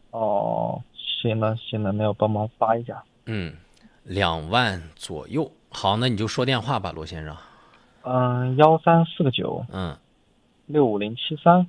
哦，行了行了，那要帮忙发一下。 2万左右。好，那你就说电话吧，罗先生。 1349 嗯 65073。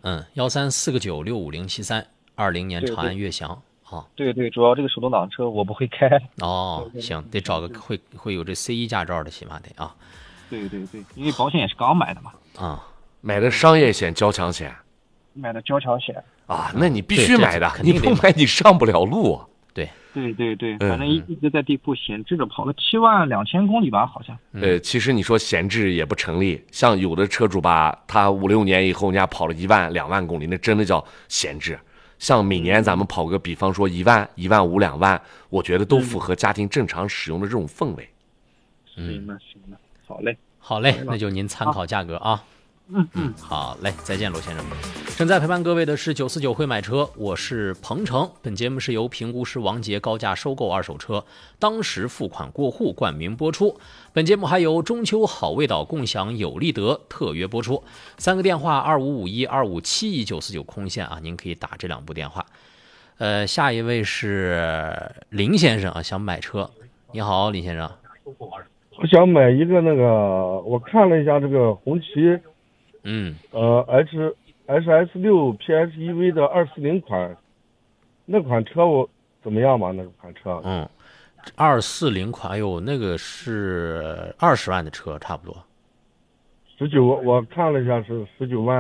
13496573，20年长安对对悦翔。好。 对对，主要这个手动挡车我不会开。 哦，行，得找个会有这 C1驾照的，起码得啊。 对对对，因为保险也是刚买的嘛， 啊， 买的商业险、交强险买的交强险。 啊，那你必对这须买的， 肯定得买你不买你上不了路啊。 对， 对对对，反正一直在地库闲置着，跑了72000公里吧，好像。 其实你说闲置也不成立，像有的车主吧，他5、6年以后人家跑了1万、2万公里，那真的叫闲置。像每年咱们跑个，比方说1万、1.5万、2万，我觉得都符合家庭正常使用的这种氛围。 行了行了，好嘞。 好嘞，那就您参考价格啊。好嘞，再见，罗先生。正在陪伴各位的是949会买车，我是鹏程。本节目是由评估师王杰高价收购二手车，当时付款过户冠名播出。本节目还有中秋好味道共享有利得特约播出。3个电话255125719949空线啊，您可以打这2部电话。下一位是林先生啊，想买车。你好，林先生。 我想买一个那个，我看了一下这个红旗HS6 PHEV 的240款，那款车我怎么样嘛？那款车 240款，哎呦，那个是20万的车，差不多。 19，我看了一下是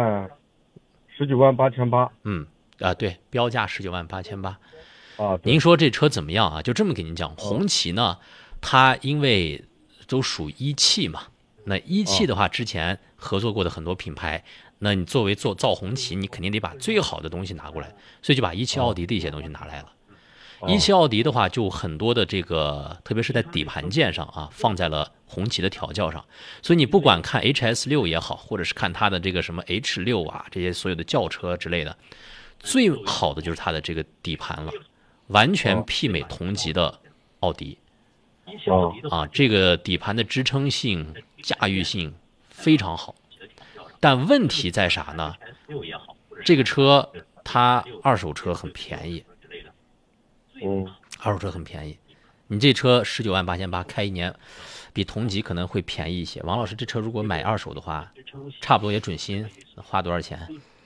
19.888。 对，标价19.888万。 啊， 您说这车怎么样啊？就这么跟您讲，红旗呢，它因为都属一汽嘛，那一汽的话，之前合作过的很多品牌，那你作为造红旗，你肯定得把最好的东西拿过来，所以就把一汽奥迪的一些东西拿来了。一汽奥迪的话，就很多的这个，特别是在底盘件上啊，放在了红旗的调教上。所以你不管看 HS6也好，或者是看它的这个什么 H6啊，这些所有的轿车之类的，最好的就是它的这个底盘了，完全媲美同级的奥迪。这个底盘的支撑性、驾驭性非常好。但问题在啥呢？这个车它二手车很便宜。二手车很便宜，你这车19.888万开1年，比同级可能会便宜一些。王老师，这车如果买二手的话，差不多也准新，花多少钱？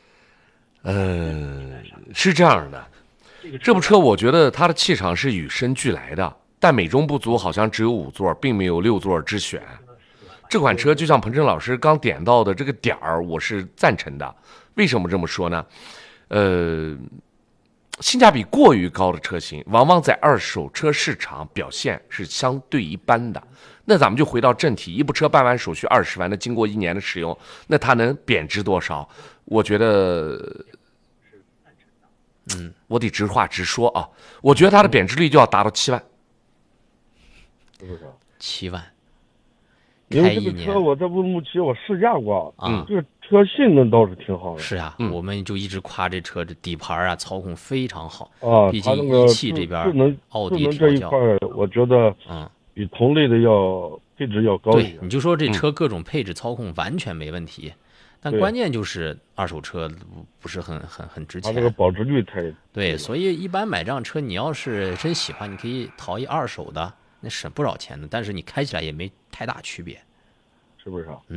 是这样的，这部车我觉得它的气场是与生俱来的，但美中不足，好像只有5座，并没有6座之选。这款车就像彭程老师刚点到的这个点儿，我是赞成的。为什么这么说呢？性价比过于高的车型，往往在二手车市场表现是相对一般的。那咱们就回到正题，一部车办完手续20万，那经过1年的使用，那它能贬值多少？我觉得，我得直话直说啊，我觉得它的贬值率就要达到7万。 7万， 因为这个车我在乌鲁木齐我试驾过这个车性能倒是挺好的。 是啊，我们就一直夸这车这底盘啊，操控非常好毕它竟一汽这边奥迪这一块，我觉得比同类的配置要高一些。 对，你就说这车各种配置操控完全没问题，但关键就是二手车不是很值钱。 它这个保值率太对，所以一般买这辆车，你要是真喜欢，你可以淘一二手的，那省不少钱的，但是你开起来也没太大区别， 是不是啊？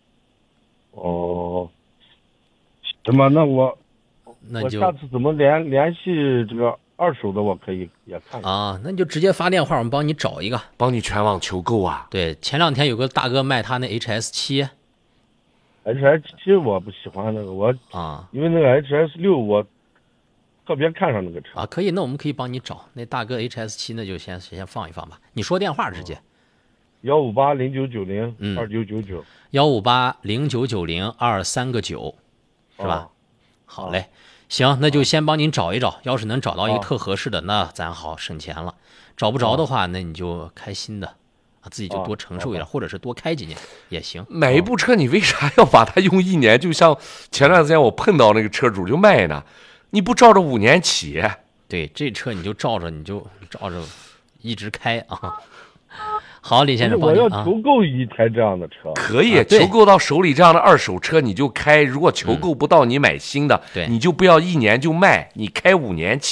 行吧，那我下次怎么联系这个二手的，我可以也看看啊。那你就直接发电话，我们帮你找一个， 帮你全网求购啊。 对，前2天有个大哥卖他那 HS7。 HS7我不喜欢那个，因为那个 HS6我特别看上那个车啊。可以，那我们可以帮你找那大哥 HS7，那就先放一放吧。你说电话直接。 15809902999，158099023个9， 是吧？好嘞，行，那就先帮您找一找，要是能找到一个特合适的，那咱好省钱了。找不着的话，那你就开新的自己就多承受一点，或者是多开几年也行。 买一部车，你为啥要把它用1年？就像前段时间我碰到那个车主就卖呢，你不照着5年起？ 对，这车你就照着一直开啊。好，李先生， 我要求购一台这样的车， 可以求购到手里这样的二手车你就开，如果求购不到你买新的，你就不要1年就卖，你开5年起。